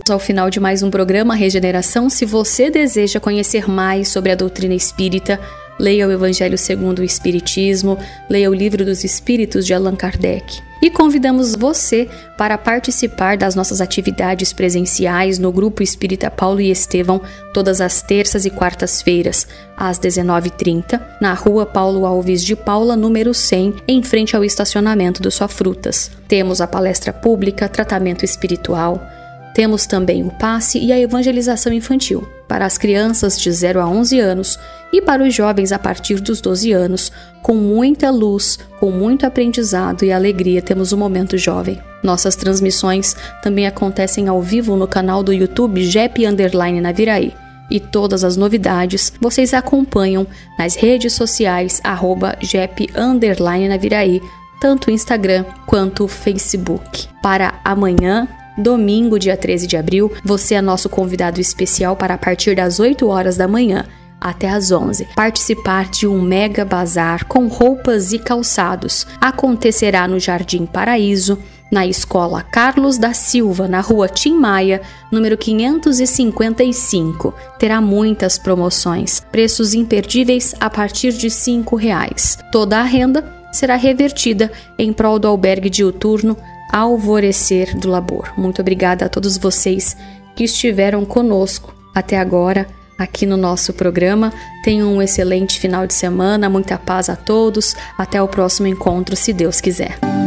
ao final de mais um programa Regeneração. Se você deseja conhecer mais sobre a doutrina espírita, leia o Evangelho segundo o Espiritismo, leia o Livro dos Espíritos de Allan Kardec. E convidamos você para participar das nossas atividades presenciais no Grupo Espírita Paulo e Estevão, todas as terças e quartas-feiras, às 19h30, na Rua Paulo Alves de Paula, número 100, em frente ao estacionamento do Só Frutas. Temos a palestra pública, tratamento espiritual. Temos também o passe e a evangelização infantil, para as crianças de 0 a 11 anos e para os jovens a partir dos 12 anos, com muita luz, com muito aprendizado e alegria. Temos o Momento Jovem. Nossas transmissões também acontecem ao vivo no canal do YouTube JEP_Naviraí. E todas as novidades vocês acompanham nas redes sociais @JEP_Naviraí, tanto o Instagram quanto o Facebook. Para amanhã, domingo, dia 13 de abril, você é nosso convidado especial para, a partir das 8 horas da manhã até às 11, participar de um mega bazar com roupas e calçados. Acontecerá no Jardim Paraíso, na Escola Carlos da Silva, na Rua Tim Maia, número 555. Terá muitas promoções, preços imperdíveis a partir de R$5. Toda a renda será revertida em prol do albergue diuturno Alvorecer do Labor. Muito obrigada a todos vocês que estiveram conosco até agora aqui no nosso programa. Tenham um excelente final de semana, muita paz a todos. Até o próximo encontro, se Deus quiser.